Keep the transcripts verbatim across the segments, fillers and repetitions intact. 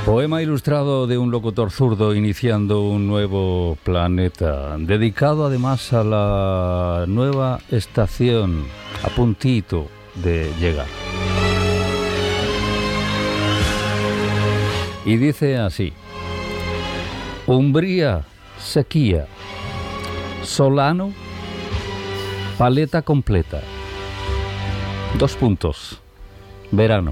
Poema ilustrado de un locutor zurdo iniciando un nuevo planeta, dedicado además a la nueva estación, a puntito de llegar. Y dice así: Umbría, sequía, Solano, paleta completa, dos puntos, verano.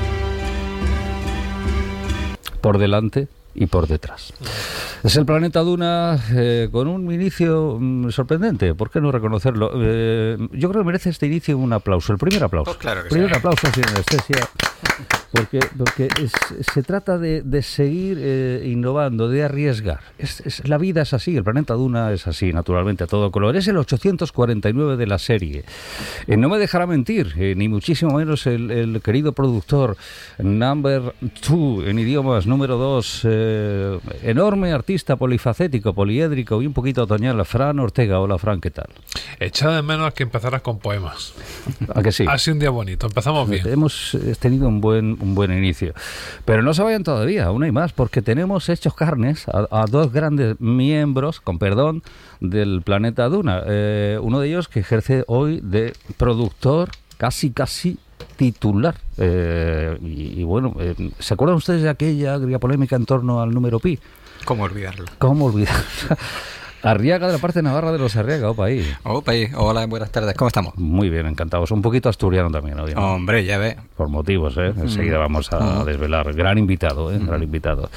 Por delante y por detrás. Es el planeta Duna eh, con un inicio mm, sorprendente. ¿Por qué no reconocerlo? Eh, yo creo que merece este inicio un aplauso. El primer aplauso. Pues claro que primer sí. aplauso sin anestesia. Porque, porque es, se trata de, de seguir eh, innovando, de arriesgar. Es, es, la vida es así, el planeta Duna es así, naturalmente, a todo color. Es el ochocientos cuarenta y nueve de la serie. Eh, no me dejará mentir, eh, ni muchísimo menos el, el querido productor, number two en idiomas, número dos, eh, enorme artista polifacético, poliédrico y un poquito otoñal, Fran Ortega. Hola, Fran, ¿qué tal? Echaba de menos que empezaras con poemas. ¿A que sí? Ha sido un día bonito, empezamos bien. Hemos tenido un buen, un buen inicio. Pero no se vayan todavía, aún hay más, porque tenemos hechos carnes a, a dos grandes miembros, con perdón, del planeta Duna. Eh, uno de ellos que ejerce hoy de productor casi, casi titular. Eh, y, y bueno, eh, ¿se acuerdan ustedes de aquella agria polémica en torno al número pi? ¿Cómo olvidarlo? ¿Cómo olvidarlo? Arriaga, de la parte navarra de los Arriaga, opa ahí. Opa ahí, hola, buenas tardes, ¿cómo estamos? Muy bien, encantados. Un poquito asturiano también, obviamente. Hombre, ya ve. Por motivos, ¿eh? Enseguida vamos a Mm. desvelar. Gran invitado, ¿eh? Mm. Gran invitado.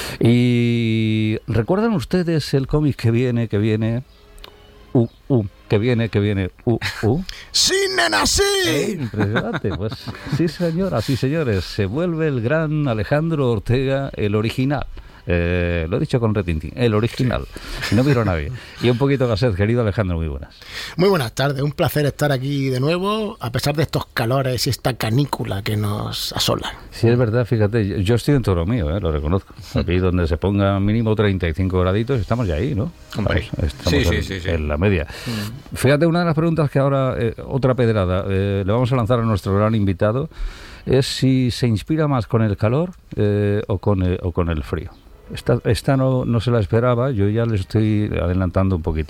Y ¿recuerdan ustedes el cómic que viene, que viene? Uh, uh, que viene, que viene, uh, uh. ¡Sí, nena, sí! Eh, impresionante, pues sí, señoras y señores, se vuelve el gran Alejandro Ortega, el original. Eh, lo he dicho con retintín, el original. Sí. No miro a nadie. Y un poquito Gasset, querido Alejandro, muy buenas. Muy buenas tardes, un placer estar aquí de nuevo, a pesar de estos calores y esta canícula que nos asola. Sí, es verdad, fíjate, yo estoy en todo lo mío, ¿eh? Lo reconozco. Aquí donde se ponga mínimo treinta y cinco graditos, estamos ya ahí, ¿no? Hombre, estamos sí, en, sí, sí, sí. en la media. Mm. Fíjate, una de las preguntas que ahora, eh, otra pedrada, eh, le vamos a lanzar a nuestro gran invitado, es si se inspira más con el calor eh, o, con el, o con el frío. Esta, esta no, no se la esperaba, yo ya le estoy adelantando un poquito.